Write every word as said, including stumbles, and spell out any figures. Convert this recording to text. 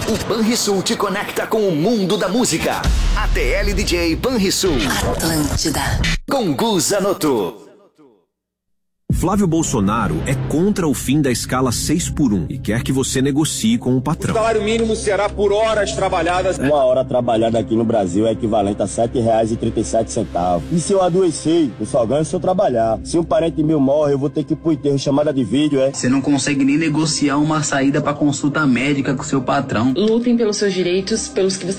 O Banrisul te conecta com o mundo da música. A T L D J Banrisul. Atlântida. Com Gu Zanotto. Flávio Bolsonaro é contra o fim da escala seis por um e quer que você negocie com o patrão. O salário mínimo será por horas trabalhadas. Uma hora trabalhada aqui no Brasil é equivalente a sete reais e trinta e sete centavos. E se eu adoecer, eu só ganho se eu trabalhar. Se um parente meu morre, eu vou ter que ir pro enterro chamada de vídeo, é? Você não consegue nem negociar uma saída pra consulta médica com seu patrão. Lutem pelos seus direitos, pelos que você